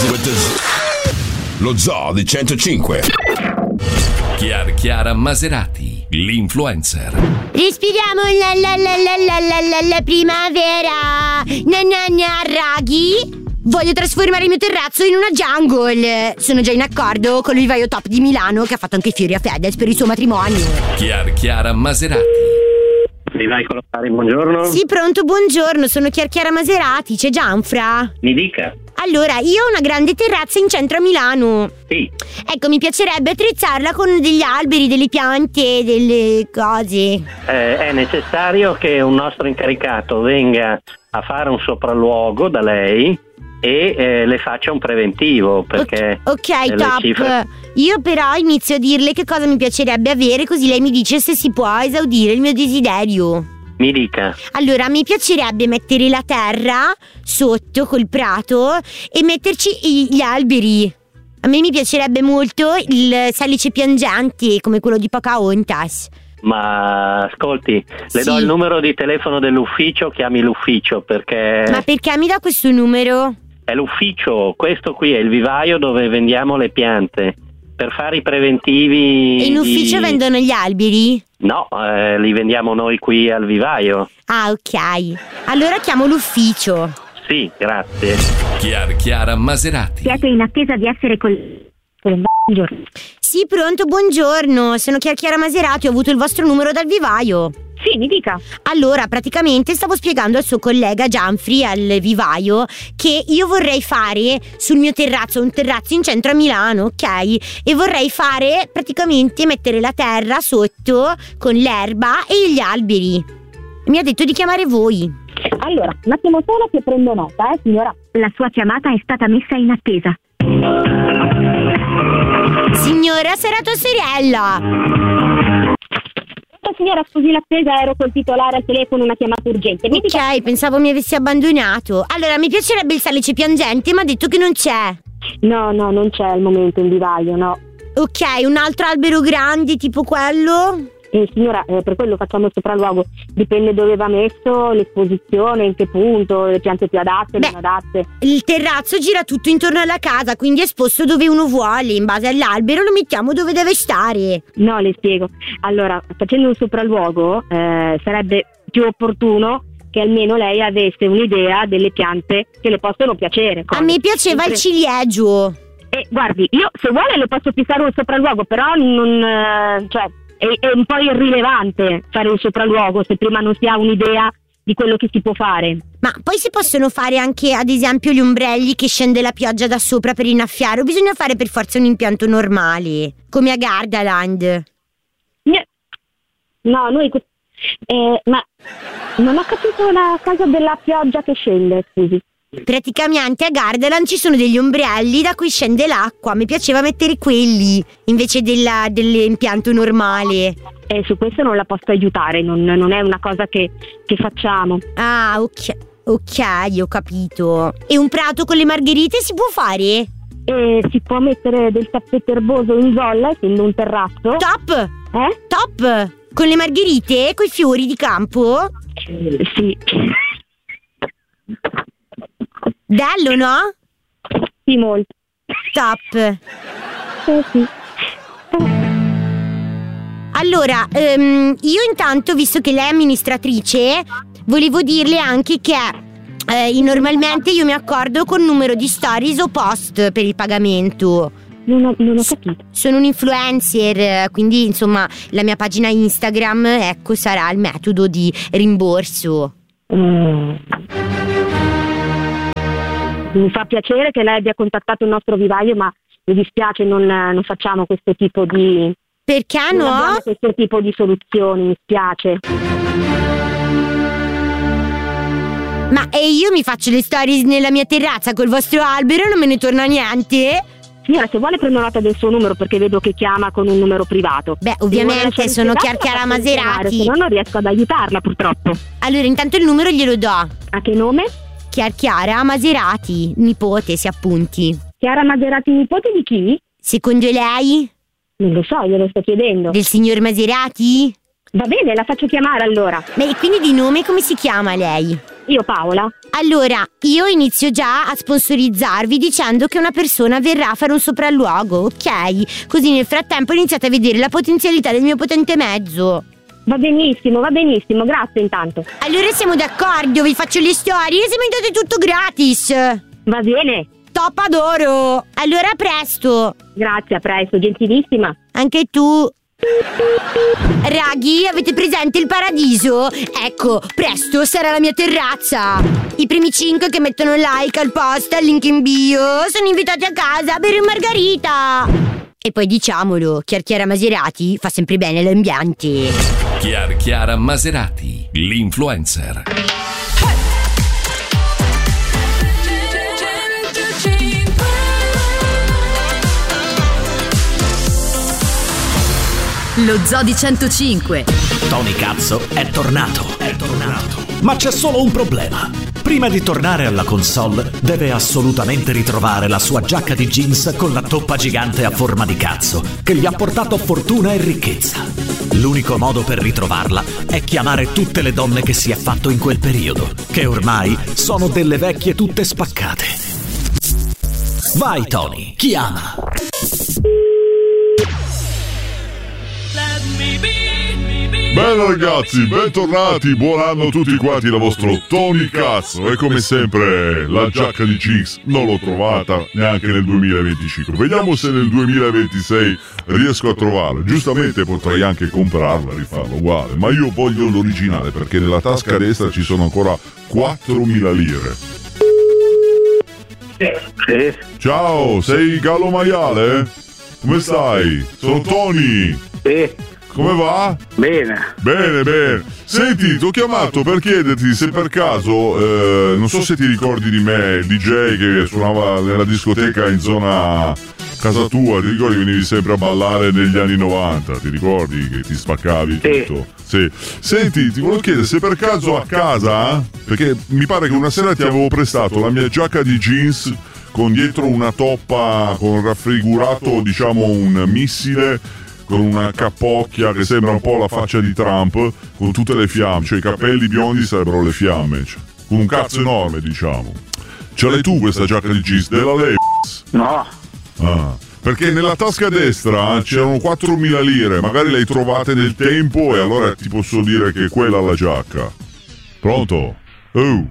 Lo Zoo di 105. Chiara Maserati, l'influencer. Respiriamo la primavera. Raghi. Voglio trasformare il mio terrazzo in una jungle. Sono già in accordo con il vivaio top di Milano che ha fatto anche fiori a Fedez per il suo matrimonio. Chiara Maserati. Vivaio Colossari, buongiorno. Sì, pronto, buongiorno, sono Chiara Maserati, c'è Gianfra? Mi dica. Allora, io ho una grande terrazza in centro a Milano. Sì. Ecco, mi piacerebbe attrezzarla con degli alberi, delle piante, delle cose. È necessario che un nostro incaricato venga a fare un sopralluogo da lei e le faccia un preventivo, perché ok, top. cifre... Io però inizio a dirle che cosa mi piacerebbe avere, così lei mi dice se si può esaudire il mio desiderio. Mi dica. Allora, mi piacerebbe mettere la terra sotto col prato e metterci gli alberi. A me mi piacerebbe molto il salice piangente come quello di Pocahontas. Ma ascolti, le Sì. do il numero di telefono dell'ufficio, chiami l'ufficio, perché Ma perché mi dà questo numero? è l'ufficio, questo qui è il vivaio dove vendiamo le piante per fare i preventivi. E in ufficio vendono gli alberi? No, li vendiamo noi qui al vivaio. Ah, ok. Allora chiamo l'ufficio. Sì, grazie. Chiara Maserati. Siete in attesa di essere buongiorno. Sì, pronto, buongiorno. Sono Chiara Maserati, ho avuto il vostro numero dal vivaio. Sì, mi dica. Allora, praticamente stavo spiegando al suo collega Gianfri, al vivaio, che io vorrei fare sul mio terrazzo, un terrazzo in centro a Milano, ok? E vorrei fare, praticamente, mettere la terra sotto con l'erba e gli alberi. Mi ha detto di chiamare voi. Allora, un attimo solo che prendo nota, signora. La sua chiamata è stata messa in attesa. Signora, sarà tua sorella. Signora, scusi l'attesa, ero col titolare al telefono, una chiamata urgente. Mi dica... Ok, pensavo mi avessi abbandonato. Allora, mi piacerebbe il salice piangente, ma ha detto che non c'è. No, non c'è al momento in vivaio, no. Ok, un altro albero grande, tipo quello? Signora, per quello facciamo il sopralluogo. Dipende dove va messo, l'esposizione, in che punto, le piante più adatte, meno adatte. Il terrazzo gira tutto intorno alla casa, quindi è esposto dove uno vuole. In base all'albero lo mettiamo dove deve stare. No, le spiego. Allora, facendo un sopralluogo, sarebbe più opportuno che almeno lei avesse un'idea delle piante che le possono piacere. A me piaceva il ciliegio. Guardi, io se vuole le posso fissare un sopralluogo, però non... È un po' irrilevante fare un sopralluogo se prima non si ha un'idea di quello che si può fare. Ma poi si possono fare anche, ad esempio, gli ombrelli che scende la pioggia da sopra per innaffiare, o bisogna fare per forza un impianto normale, come a Gardaland? No, noi... ma non ho capito la cosa della pioggia che scende, scusi. Praticamente a Gardaland ci sono degli ombrelli da cui scende l'acqua. Mi piaceva mettere quelli invece dell'impianto normale. Su questo non la posso aiutare, non è una cosa che facciamo. Ah, ok, ho capito. E un prato con le margherite si può fare? Si può mettere del tappeto erboso in zolla, essendo un terrazzo. Top! Top! Con le margherite e coi fiori di campo? Sì. Bello, no? Sì, molto. Top. Sì. Allora, io intanto, visto che lei è amministratrice, volevo dirle anche che normalmente io mi accordo con numero di stories o post per il pagamento. Non ho capito. Sono un influencer, quindi insomma la mia pagina Instagram, ecco, sarà il metodo di rimborso. Mi fa piacere che lei abbia contattato il nostro vivaio, ma mi dispiace, non facciamo questo tipo di... Perché no? Non abbiamo questo tipo di soluzioni, mi spiace. Ma io mi faccio le stories nella mia terrazza col vostro albero e non me ne torna niente? Signora, se vuole prendo nota del suo numero, perché vedo che chiama con un numero privato. Beh, ovviamente sono Chiara Maserati. Se no non riesco ad aiutarla, purtroppo. Allora, intanto il numero glielo do. A che nome? Chiara Maserati, nipote, si appunti. Chiara Maserati, nipote di chi? Secondo lei? Non lo so, glielo sto chiedendo. Del signor Maserati? Va bene, la faccio chiamare allora. Beh, quindi di nome come si chiama lei? Io Paola. Allora, io inizio già a sponsorizzarvi dicendo che una persona verrà a fare un sopralluogo, ok? Così nel frattempo iniziate a vedere la potenzialità del mio potente mezzo. Va benissimo, grazie intanto. Allora siamo d'accordo, vi faccio le storie e se mi date tutto gratis. Va bene. Top, adoro. Allora a presto. Grazie, a presto, gentilissima. Anche tu. Raghi, avete presente il paradiso? Ecco, presto sarà la mia terrazza. I primi 5 che mettono like al post, al link in bio, sono invitati a casa a bere un margarita. E poi diciamolo, Chiara Maserati fa sempre bene all'ambiente. Chiara Maserati, l'influencer. Lo Zoo di 105. Tony Cazzo è tornato. Ma c'è solo un problema. Prima di tornare alla console deve assolutamente ritrovare la sua giacca di jeans con la toppa gigante a forma di cazzo che gli ha portato fortuna e ricchezza. L'unico modo per ritrovarla è chiamare tutte le donne che si è fatto in quel periodo, che ormai sono delle vecchie tutte spaccate. Vai Tony, chiama. Bene ragazzi, bentornati, buon anno a tutti quanti da vostro Tony Cazzo. E come sempre la giacca di jeans non l'ho trovata neanche nel 2025. Vediamo se nel 2026 riesco a trovarla. Giustamente potrei anche comprarla, rifarla uguale, ma io voglio l'originale perché nella tasca destra ci sono ancora 4.000 lire. Sì. Ciao, sei Gallo Maiale? Come stai? Sono Tony. Sì. Come va? Bene. Bene. Senti, ti ho chiamato per chiederti se per caso, non so se ti ricordi di me, il DJ che suonava nella discoteca in zona casa tua, ti ricordi che venivi sempre a ballare negli anni 90, ti ricordi che ti spaccavi tutto? Sì. Senti, ti volevo chiedere se per caso a casa, perché mi pare che una sera ti avevo prestato la mia giacca di jeans con dietro una toppa con raffigurato, diciamo, un missile con una capocchia che sembra un po' la faccia di Trump, con tutte le fiamme, cioè i capelli biondi sarebbero le fiamme, cioè, con un cazzo enorme, diciamo. Ce l'hai tu questa giacca di jeans della Levi's? No. Ah, perché nella tasca destra c'erano 4.000 lire, magari le hai trovate nel tempo e allora ti posso dire che quella è la giacca. Pronto? Oh.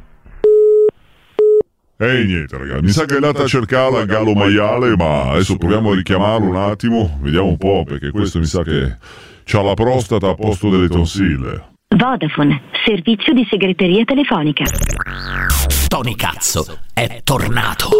Niente ragazzi, mi sa che è andata a cercarla a Gallo Maiale, ma adesso proviamo a richiamarlo un attimo, vediamo un po', perché questo mi sa che c'ha la prostata a posto delle tonsille. Vodafone, servizio di segreteria telefonica. Tony Cazzo è tornato.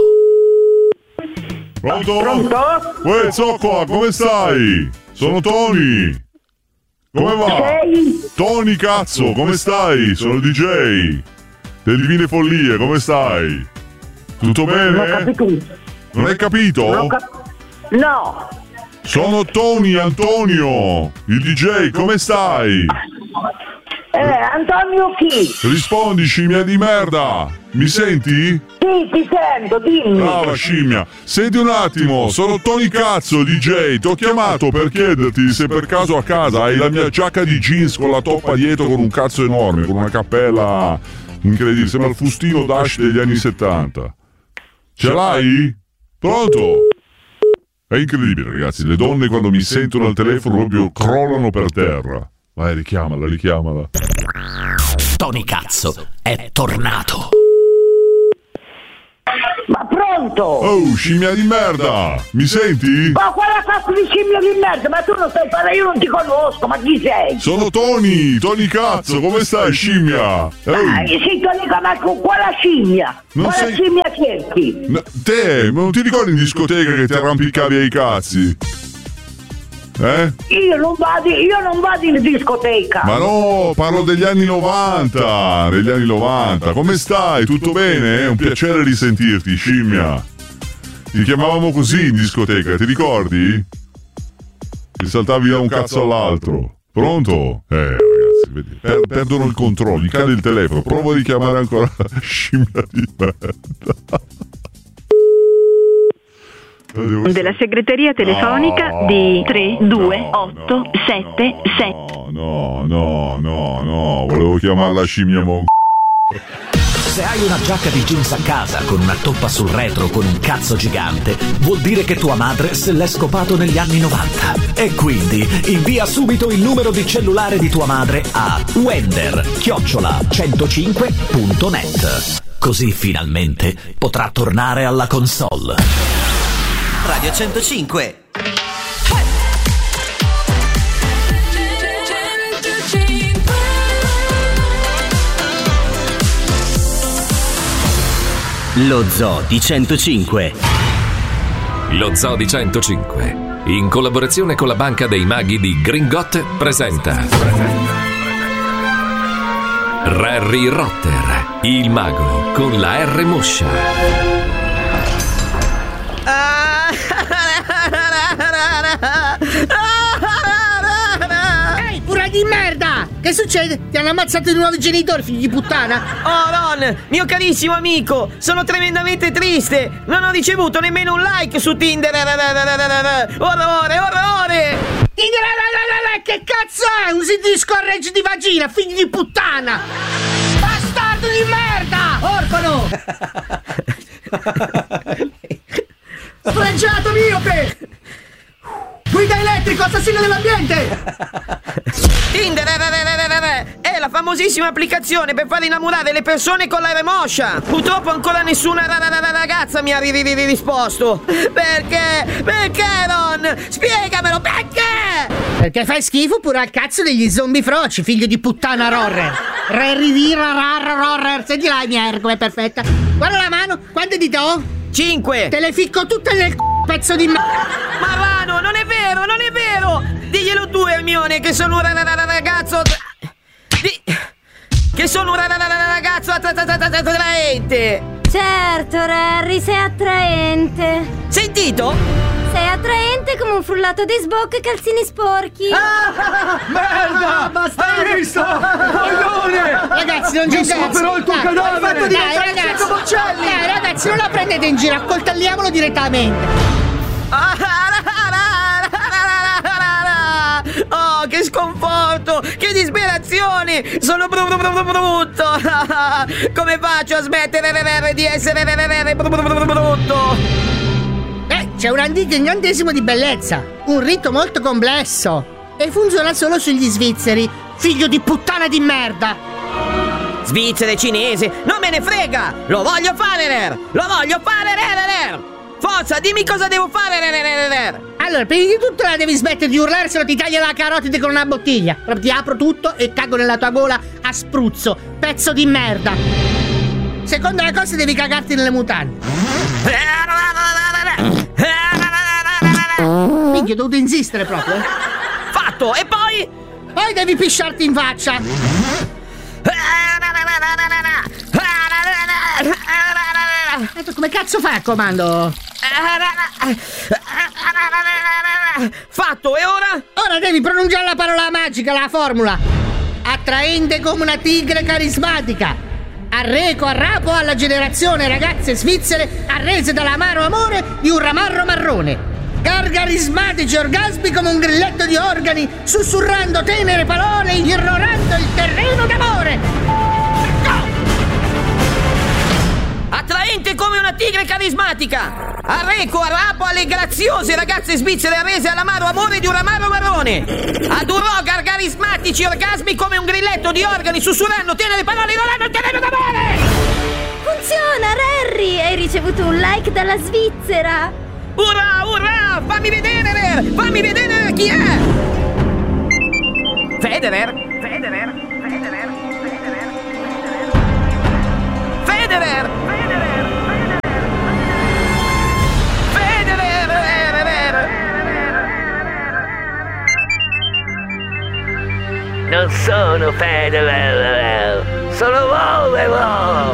Pronto? Uè Zoccola, come stai? Sono Tony. Come va? Tony Cazzo, come stai? Sono il DJ delle Divine Follie, come stai? Tutto bene? Non ho capito. Non hai capito? No. Sono Tony Antonio, il DJ, come stai? Antonio chi? Rispondi, scimmia di merda! Mi senti? Sì, ti sento, dimmi. Brava scimmia! Senti un attimo, sono Tony Cazzo, DJ, ti ho chiamato per chiederti se per caso a casa hai la mia giacca di jeans con la toppa dietro con un cazzo enorme, con una cappella incredibile, sembra il fustino Dash degli anni 70. Ce l'hai? Pronto? È incredibile ragazzi, le donne quando mi sentono al telefono proprio crollano per terra. Vai, richiamala. Tony Cazzo è tornato. Ma pronto? Oh, scimmia di merda! Mi senti? Ma quale cazzo di scimmia di merda? Ma tu non sai fare, io non ti conosco, ma chi sei? Sono Tony Cazzo, come stai scimmia? Oh. Sì, Tony, ma con quale scimmia? Quale scimmia cerchi? No, te, ma non ti ricordi in discoteca che ti arrampicavi ai cazzi? Io non vado in discoteca. Ma no, parlo degli anni 90. Degli anni 90. Come stai? Tutto bene? È un piacere risentirti, scimmia. Ti chiamavamo così in discoteca, ti ricordi? Ti saltavi da un cazzo all'altro. Pronto? Ragazzi, vedi, perdono il controllo, gli cade il telefono. Provo a richiamare ancora scimmia di merda. Della segreteria telefonica di 32876. No, volevo chiamarla scimmia Se hai una giacca di jeans a casa con una toppa sul retro con un cazzo gigante, vuol dire che tua madre se l'è scopato negli anni 90. E quindi invia subito il numero di cellulare di tua madre a wender@105.net. Così finalmente potrà tornare alla console. Radio 105. Lo Zoo di 105. Lo Zoo di 105, in collaborazione con la Banca dei Maghi di Gringot, presenta Harry Rotter, il mago con la R moscia. Ehi, pura di merda! Che succede? Ti hanno ammazzato i nuovi genitori, figli di puttana? Oh Ron, mio carissimo amico, sono tremendamente triste. Non ho ricevuto nemmeno un like su Tinder. Orrore! Che cazzo è? Un sito di scorreggi di vagina, figli di puttana! Bastardo di merda! Orfano! Scorreggiato miope! Guida elettrico, assassino dell'ambiente! Tinder è la famosissima applicazione per far innamorare le persone con la remoscia. Purtroppo ancora nessuna ragazza mi ha risposto. Perché? Perché, Ron? Spiegamelo, perché? Perché fai schifo pure al cazzo degli zombie froci, figlio di puttana Rorrer. Rorrer, senti là mia R com'è perfetta. Guarda la mano, quante dita ho? 5. Te le ficco tutte nel pezzo di Ma Vano, non è vero, non è vero! Diglielo tu, Hermione, che sono un ragazzo... Che sono un ragazzo attraente! Certo, Harry, sei attraente. Sentito? Sei attraente come un frullato di sbocca e calzini sporchi. Merda! Hai visto? Coglione! Ragazzi, non giocate! Però il tuo cadavere! Ragazzi, non la prendete in giro, accoltelliamolo direttamente. Oh, che sconforto! Che disperazione! Sono brutto! Come faccio a smettere di essere brutto? C'è un antico incantesimo di bellezza, un rito molto complesso e funziona solo sugli svizzeri, figlio di puttana di merda. Svizzere, cinese, non me ne frega! Lo voglio fare, Rer! Lo voglio fare, Rer! Forza, dimmi cosa devo fare, Rer! Allora, prima di tutto la devi smettere di urlare, se no ti taglio la carotide con una bottiglia. Proprio ti apro tutto e cago nella tua gola a spruzzo, pezzo di merda. Seconda cosa, devi cagarti nelle mutande. Minchia, ho dovuto insistere proprio, eh. Fatto, e poi? Poi devi pisciarti in faccia. Come cazzo fai a comando? Fatto, e ora? Ora devi pronunciare la parola magica, la formula. Attraente come una tigre carismatica. Arreco arrapo alla generazione ragazze svizzere arrese dall'amaro amore di un ramarro marrone. Gargarismatici orgasmi come un grilletto di organi, sussurrando tenere parole, irrorando il terreno d'amore. Attraente come una tigre carismatica. Arreco arrapo alle graziose ragazze svizzere arrese all'amaro amore di un ramarro marrone. Adurò gargarismatici orgasmi come un grilletto di organi, sussurrando tenere parole, irrorando il terreno d'amore. Funziona, Harry! Hai ricevuto un like dalla Svizzera. Urrà! Fammi vedere, fammi vedere chi è! Federer! Non sono Federer, sono Volevo!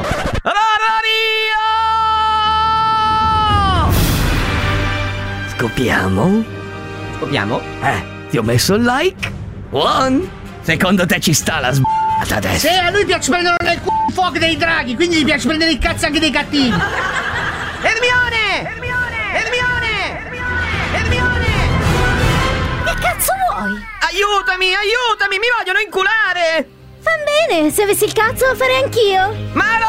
Scopiamo? Scopiamo? Ti ho messo il like? One? Secondo te ci sta la sbagliata adesso? Sì, a lui piace prendere nel c***o il fuoco dei draghi, quindi gli piace prendere il cazzo anche dei cattivi. Hermione! Che cazzo vuoi? Aiutami, mi vogliono inculare! Fa bene, se avessi il cazzo lo farei anch'io. Ma